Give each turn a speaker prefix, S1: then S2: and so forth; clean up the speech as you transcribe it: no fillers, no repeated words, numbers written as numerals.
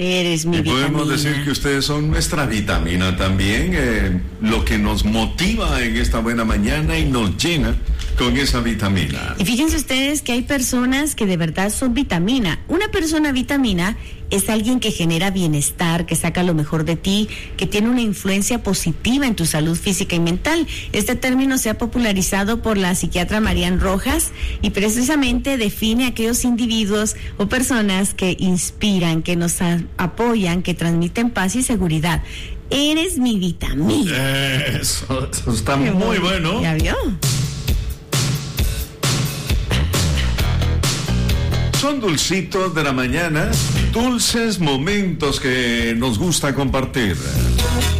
S1: Eres mi vitamina.
S2: Podemos decir que ustedes son nuestra vitamina también, lo que nos motiva en esta buena mañana y nos llena con esa vitamina.
S1: Y fíjense ustedes que hay personas que de verdad son vitamina. Una persona vitamina es alguien que genera bienestar, que saca lo mejor de ti, que tiene una influencia positiva en tu salud física y mental. Este término se ha popularizado por la psiquiatra Marian Rojas y precisamente define a aquellos individuos o personas que inspiran, que nos apoyan, que transmiten paz y seguridad. Eres mi vitamina.
S2: Eso está muy bueno.
S1: ¿Ya vio?
S2: Son dulcitos de la mañana, dulces momentos que nos gusta compartir.